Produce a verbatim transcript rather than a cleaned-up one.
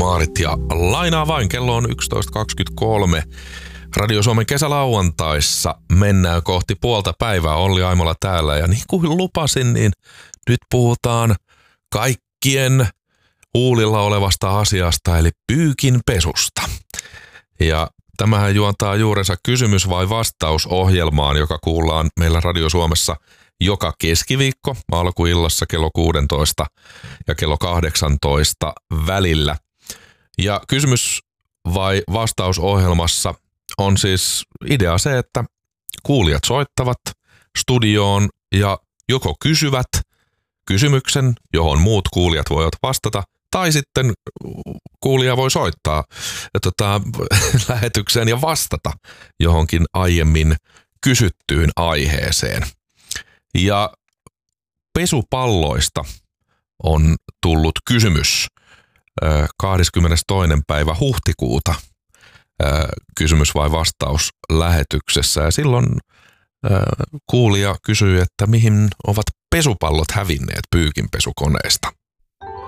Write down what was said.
Maarit ja lainaa vain. Kello on yksitoista kaksikymmentäkolme. Radio Suomen kesälauantaissa mennään kohti puolta päivää. Olli Aimola täällä ja niin kuin lupasin, niin nyt puhutaan kaikkien huulilla olevasta asiasta eli pyykin pesusta. Ja tämähän juontaa juurensa kysymys- vai vastausohjelmaan, joka kuullaan meillä Radio Suomessa joka keskiviikko alkuillassa kello kuusitoista ja kello kahdeksantoista välillä. Ja kysymys- vai vastausohjelmassa on siis idea se, että kuulijat soittavat studioon ja joko kysyvät kysymyksen, johon muut kuulijat voivat vastata, tai sitten kuulija voi soittaa tota, lähetykseen ja vastata johonkin aiemmin kysyttyyn aiheeseen. Ja pesupalloista on tullut kysymys kahdeskymmenestoinen päivä huhtikuuta kysymys vai vastaus lähetyksessä. Ja silloin kuulija kysyi, että mihin ovat pesupallot hävinneet pyykinpesukoneesta.